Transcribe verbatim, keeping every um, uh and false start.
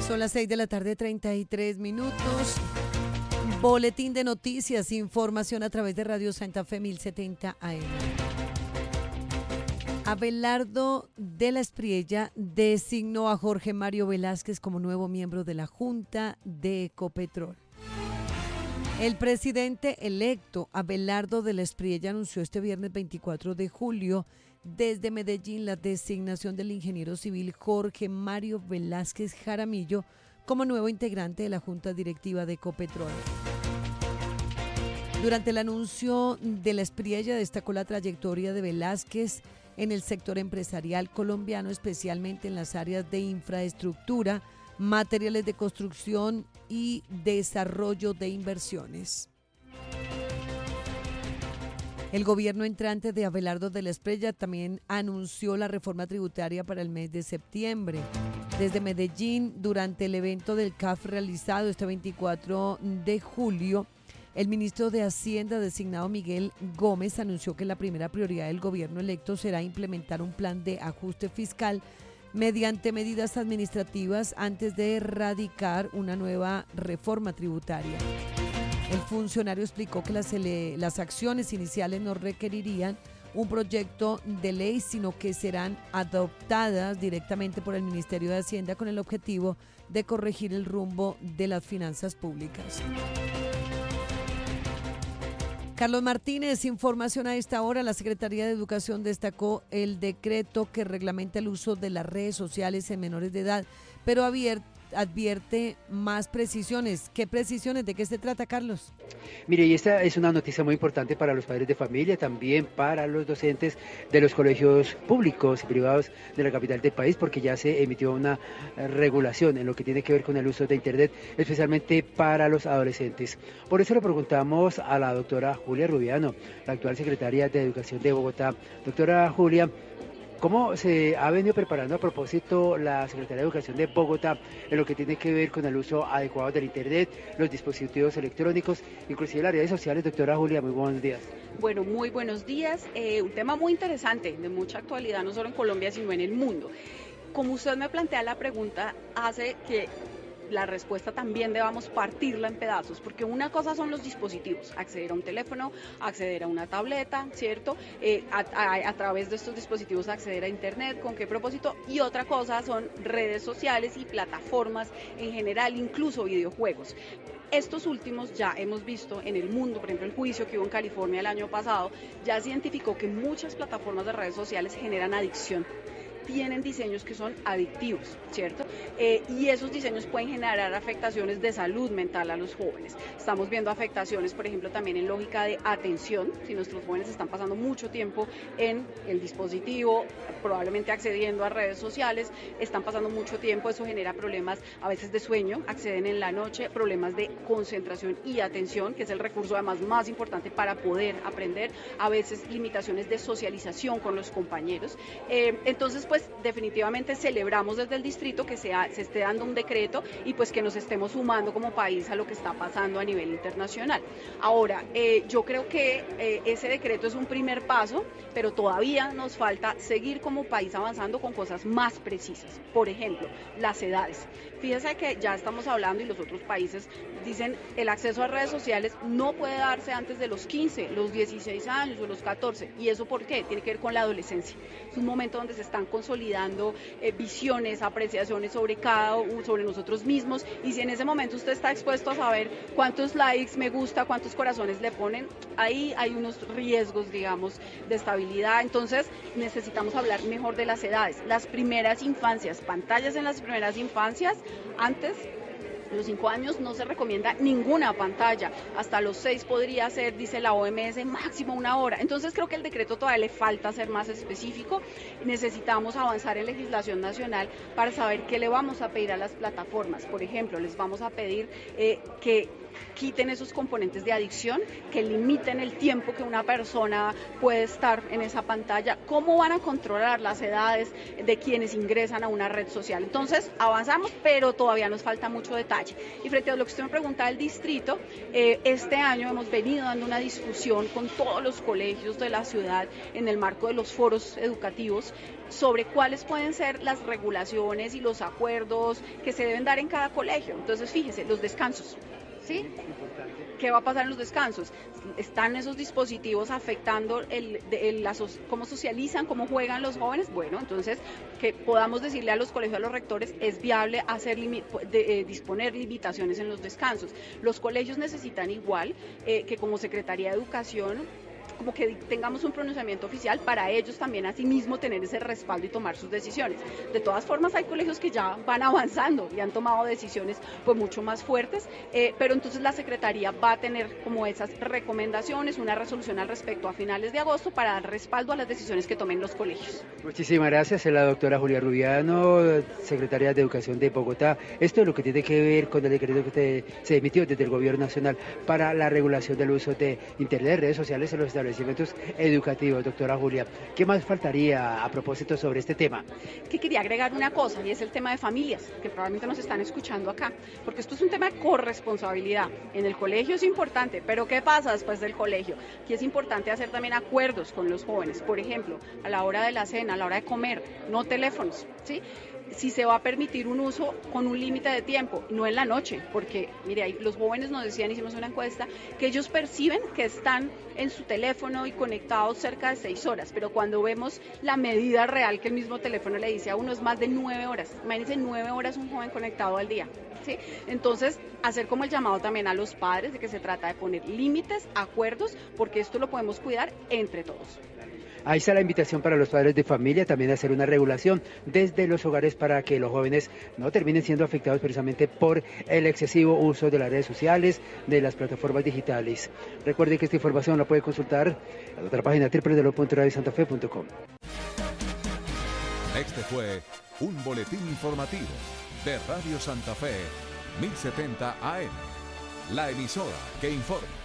Son las seis de la tarde, treinta y tres minutos. Boletín de noticias, información a través de Radio Santa Fe mil setenta A M. Abelardo de la Espriella designó a Jorge Mario Velázquez como nuevo miembro de la Junta de Ecopetrol. El presidente electo Abelardo de la Espriella anunció este viernes veinticuatro de julio desde Medellín la designación del ingeniero civil Jorge Mario Velázquez Jaramillo como nuevo integrante de la Junta Directiva de Ecopetrol. Durante el anuncio de la Espriella destacó la trayectoria de Velázquez en el sector empresarial colombiano, especialmente en las áreas de infraestructura, materiales de construcción y desarrollo de inversiones. El gobierno entrante de Abelardo de la Espriella también anunció la reforma tributaria para el mes de septiembre. Desde Medellín, durante el evento del C A F realizado este veinticuatro de julio, el ministro de Hacienda designado Miguel Gómez anunció que la primera prioridad del gobierno electo será implementar un plan de ajuste fiscal mediante medidas administrativas antes de erradicar una nueva reforma tributaria. El funcionario explicó que las, las acciones iniciales no requerirían un proyecto de ley, sino que serán adoptadas directamente por el Ministerio de Hacienda con el objetivo de corregir el rumbo de las finanzas públicas. Carlos Martínez, información a esta hora. La Secretaría de Educación destacó el decreto que reglamenta el uso de las redes sociales en menores de edad, pero advierte, advierte más precisiones. ¿Qué precisiones? ¿De qué se trata, Carlos? Mire, y esta es una noticia muy importante para los padres de familia, también para los docentes de los colegios públicos y privados de la capital del país, porque ya se emitió una regulación en lo que tiene que ver con el uso de Internet, especialmente para los adolescentes. Por eso le preguntamos a la doctora Julia Rubiano, la actual secretaria de Educación de Bogotá. Doctora Julia, ¿cómo se ha venido preparando a propósito la Secretaría de Educación de Bogotá en lo que tiene que ver con el uso adecuado del Internet, los dispositivos electrónicos, inclusive las redes sociales? Doctora Julia, muy buenos días. Bueno, muy buenos días. Eh, un tema muy interesante, de mucha actualidad, no solo en Colombia, sino en el mundo. Como usted me plantea la pregunta, hace que la respuesta también debamos partirla en pedazos, porque una cosa son los dispositivos, acceder a un teléfono, acceder a una tableta, ¿cierto? Eh, a, a, a través de estos dispositivos acceder a Internet, ¿con qué propósito? Y otra cosa son redes sociales y plataformas en general, incluso videojuegos. Estos últimos ya hemos visto en el mundo, por ejemplo el juicio que hubo en California el año pasado, ya se identificó que muchas plataformas de redes sociales generan adicción. Tienen diseños que son adictivos, ¿cierto? Eh, y esos diseños pueden generar afectaciones de salud mental a los jóvenes. Estamos viendo afectaciones, por ejemplo, también en lógica de atención. Si nuestros jóvenes están pasando mucho tiempo en el dispositivo, probablemente accediendo a redes sociales, están pasando mucho tiempo, eso genera problemas a veces de sueño, acceden en la noche, problemas de concentración y atención, que es el recurso además más importante para poder aprender, a veces limitaciones de socialización con los compañeros. Eh, entonces, pues, pues definitivamente celebramos desde el distrito que se, ha, se esté dando un decreto y pues que nos estemos sumando como país a lo que está pasando a nivel internacional. Ahora, eh, yo creo que eh, ese decreto es un primer paso, pero todavía nos falta seguir como país avanzando con cosas más precisas. Por ejemplo, las edades. Fíjense que ya estamos hablando y los otros países dicen el acceso a redes sociales no puede darse antes de los quince, los dieciséis años o los catorce. ¿Y eso por qué? Tiene que ver con la adolescencia. Es un momento donde se están consolidando eh, visiones, apreciaciones sobre cada sobre nosotros mismos, y si en ese momento usted está expuesto a saber cuántos likes, me gusta, cuántos corazones le ponen, ahí hay unos riesgos, digamos, de estabilidad. Entonces necesitamos hablar mejor de las edades, las primeras infancias, pantallas en las primeras infancias. Antes los cinco años no se recomienda ninguna pantalla, hasta los seis podría ser, dice la O M S, máximo una hora. Entonces creo que el decreto todavía le falta ser más específico. Necesitamos avanzar en legislación nacional para saber qué le vamos a pedir a las plataformas. Por ejemplo, les vamos a pedir eh, que quiten esos componentes de adicción, que limiten el tiempo que una persona puede estar en esa pantalla, cómo van a controlar las edades de quienes ingresan a una red social. Entonces, avanzamos, pero todavía nos falta mucho detalle. Y frente a lo que usted me pregunta del distrito, eh, este año hemos venido dando una discusión con todos los colegios de la ciudad en el marco de los foros educativos sobre cuáles pueden ser las regulaciones y los acuerdos que se deben dar en cada colegio. Entonces, fíjese, los descansos. ¿Sí? ¿Qué va a pasar en los descansos? ¿Están esos dispositivos afectando el, el, la, cómo socializan, cómo juegan los jóvenes? Bueno, entonces que podamos decirle a los colegios, a los rectores, es viable hacer limi de, eh, disponer limitaciones en los descansos. Los colegios necesitan igual eh, que como Secretaría de Educación, como que tengamos un pronunciamiento oficial para ellos también asimismo tener ese respaldo y tomar sus decisiones. De todas formas hay colegios que ya van avanzando y han tomado decisiones pues mucho más fuertes, eh, pero entonces la Secretaría va a tener como esas recomendaciones, una resolución al respecto a finales de agosto para dar respaldo a las decisiones que tomen los colegios. Muchísimas gracias, es la doctora Julia Rubiano, secretaria de Educación de Bogotá. Esto es lo que tiene que ver con el decreto que se emitió desde el Gobierno Nacional para la regulación del uso de Internet, redes sociales en los establecimientos educativos. Doctora Julia, ¿qué más faltaría a propósito sobre este tema? Que quería agregar una cosa, y es el tema de familias, que probablemente nos están escuchando acá, porque esto es un tema de corresponsabilidad. En el colegio es importante, pero ¿qué pasa después del colegio? Aquí es importante hacer también acuerdos con los jóvenes, por ejemplo, a la hora de la cena, a la hora de comer, no teléfonos, ¿sí? Si se va a permitir un uso con un límite de tiempo, no en la noche, porque mire, ahí los jóvenes nos decían, hicimos una encuesta, que ellos perciben que están en su teléfono y conectados cerca de seis horas, pero cuando vemos la medida real que el mismo teléfono le dice a uno es más de nueve horas, imagínense nueve horas un joven conectado al día, ¿sí? Entonces, hacer como el llamado también a los padres de que se trata de poner límites, acuerdos, porque esto lo podemos cuidar entre todos. Ahí está la invitación para los padres de familia también a hacer una regulación desde los hogares para que los jóvenes no terminen siendo afectados precisamente por el excesivo uso de las redes sociales, de las plataformas digitales. Recuerde que esta información la puede consultar en nuestra página doble u doble u doble u punto radio santa fe punto com. Este fue un boletín informativo de Radio Santa Fe, mil setenta A M, la emisora que informa.